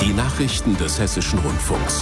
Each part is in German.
Die Nachrichten des Hessischen Rundfunks.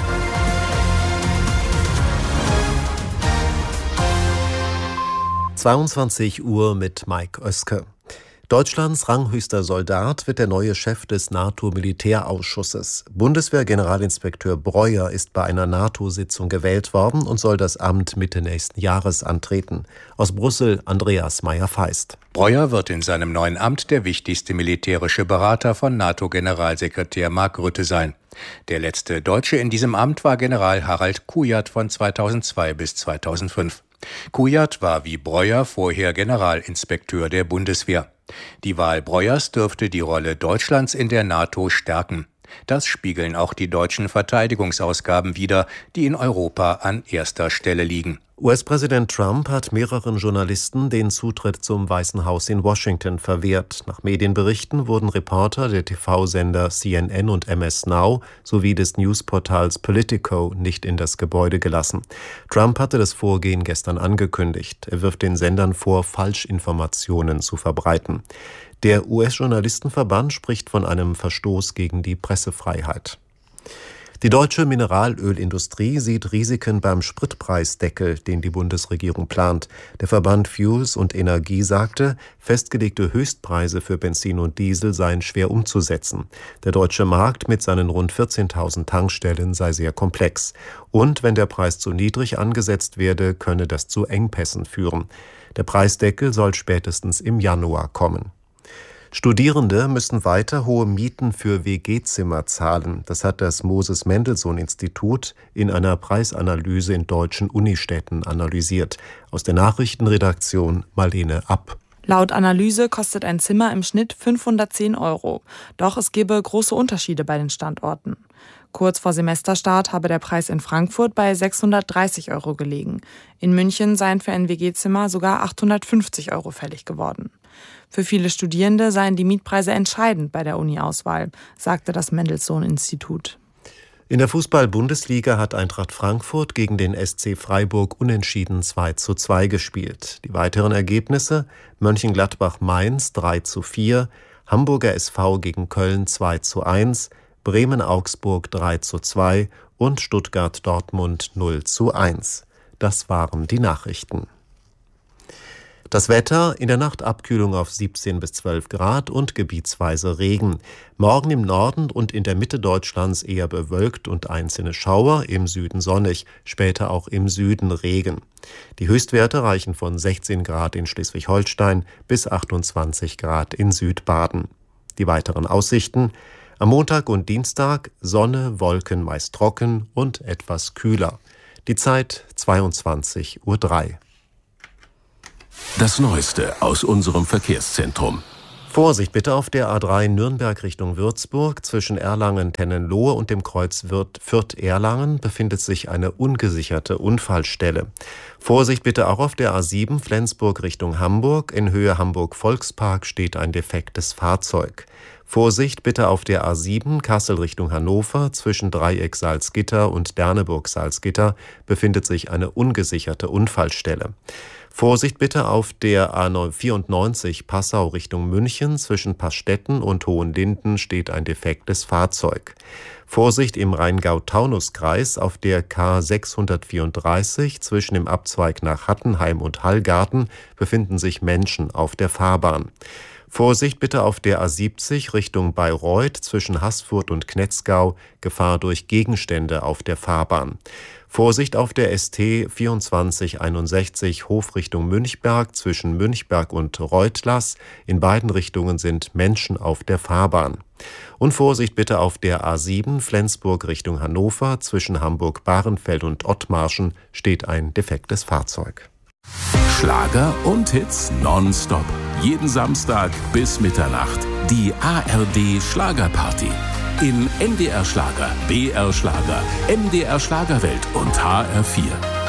Uhr mit Mike Oeske. Deutschlands ranghöchster Soldat wird der neue Chef des NATO-Militärausschusses. Bundeswehr-Generalinspekteur Breuer ist bei einer NATO-Sitzung gewählt worden und soll das Amt Mitte nächsten Jahres antreten. Aus Brüssel Andreas Meyer-Feist. Breuer wird in seinem neuen Amt der wichtigste militärische Berater von NATO-Generalsekretär Mark Rutte sein. Der letzte Deutsche in diesem Amt war General Harald Kujat von 2002 bis 2005. Kujat war wie Breuer vorher Generalinspekteur der Bundeswehr. Die Wahl Breuers dürfte die Rolle Deutschlands in der NATO stärken. Das spiegeln auch die deutschen Verteidigungsausgaben wider, die in Europa an erster Stelle liegen. US-Präsident Trump hat mehreren Journalisten den Zutritt zum Weißen Haus in Washington verwehrt. Nach Medienberichten wurden Reporter der TV-Sender CNN und MS Now sowie des Newsportals Politico nicht in das Gebäude gelassen. Trump hatte das Vorgehen gestern angekündigt. Er wirft den Sendern vor, Falschinformationen zu verbreiten. Der US-Journalistenverband spricht von einem Verstoß gegen die Pressefreiheit. Die deutsche Mineralölindustrie sieht Risiken beim Spritpreisdeckel, den die Bundesregierung plant. Der Verband Fuels und Energie sagte, festgelegte Höchstpreise für Benzin und Diesel seien schwer umzusetzen. Der deutsche Markt mit seinen rund 14.000 Tankstellen sei sehr komplex. Und wenn der Preis zu niedrig angesetzt werde, könne das zu Engpässen führen. Der Preisdeckel soll spätestens im Januar kommen. Studierende müssen weiter hohe Mieten für WG-Zimmer zahlen. Das hat das Moses-Mendelssohn-Institut in einer Preisanalyse in deutschen Unistädten analysiert. Aus der Nachrichtenredaktion Marlene App. Laut Analyse kostet ein Zimmer im Schnitt 510 €. Doch es gebe große Unterschiede bei den Standorten. Kurz vor Semesterstart habe der Preis in Frankfurt bei 630 € gelegen. In München seien für ein WG-Zimmer sogar 850 € fällig geworden. Für viele Studierende seien die Mietpreise entscheidend bei der Uni-Auswahl, sagte das Mendelssohn-Institut. In der Fußball-Bundesliga hat Eintracht Frankfurt gegen den SC Freiburg unentschieden 2:2 gespielt. Die weiteren Ergebnisse: Mönchengladbach-Mainz 3:4, Hamburger SV gegen Köln 2:1, Bremen-Augsburg 3:2 und Stuttgart-Dortmund 0:1. Das waren die Nachrichten. Das Wetter: in der Nacht Abkühlung auf 17 bis 12 Grad und gebietsweise Regen. Morgen im Norden und in der Mitte Deutschlands eher bewölkt und einzelne Schauer, im Süden sonnig, später auch im Süden Regen. Die Höchstwerte reichen von 16 Grad in Schleswig-Holstein bis 28 Grad in Südbaden. Die weiteren Aussichten: am Montag und Dienstag Sonne, Wolken, meist trocken und etwas kühler. Die Zeit 22:03 Uhr. Das Neueste aus unserem Verkehrszentrum. Vorsicht bitte auf der A3 Nürnberg Richtung Würzburg. Zwischen Erlangen-Tennenlohe und dem Kreuz Fürth-Erlangen befindet sich eine ungesicherte Unfallstelle. Vorsicht bitte auch auf der A7 Flensburg Richtung Hamburg. In Höhe Hamburg-Volkspark steht ein defektes Fahrzeug. Vorsicht bitte auf der A7 Kassel Richtung Hannover. Zwischen Dreieck Salzgitter und Derneburg Salzgitter befindet sich eine ungesicherte Unfallstelle. Vorsicht bitte auf der A94 Passau Richtung München. Zwischen Pastetten und Hohenlinden steht ein defektes Fahrzeug. Vorsicht im Rheingau-Taunus-Kreis auf der K634. Zwischen dem Abzweig nach Hattenheim und Hallgarten befinden sich Menschen auf der Fahrbahn. Vorsicht bitte auf der A70 Richtung Bayreuth zwischen Haßfurt und Knetzgau, Gefahr durch Gegenstände auf der Fahrbahn. Vorsicht auf der ST 2461 Hofrichtung Münchberg zwischen Münchberg und Reutlers. In beiden Richtungen sind Menschen auf der Fahrbahn. Und Vorsicht bitte auf der A7 Flensburg Richtung Hannover. Zwischen Hamburg-Bahrenfeld und Ottmarschen steht ein defektes Fahrzeug. Schlager und Hits nonstop. Jeden Samstag bis Mitternacht. Die ARD Schlagerparty. In NDR Schlager, BR Schlager, MDR Schlagerwelt und HR4.